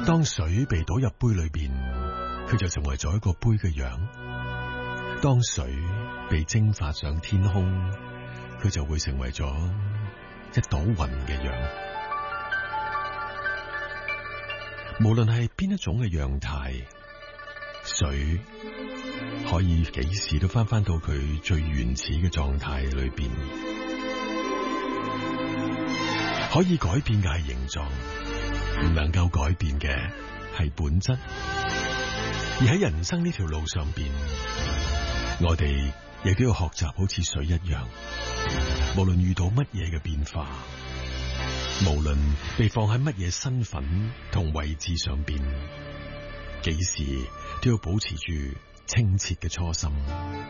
當水被倒入杯裏邊，佢就成為咗一個杯嘅樣；當水被蒸發上天空，佢就會成為咗一朵雲嘅樣。無論係邊一種嘅樣態，水可以幾時都翻到佢最原始嘅狀態裏邊。可以改變嘅係形狀，唔能夠改變嘅係本質。而喺人生呢條路上邊，我哋亦都要學習好似水一樣，無論遇到乜嘢嘅變化，無論被放喺乜嘢身份同位置上邊，幾時都要保持住清澈嘅初心。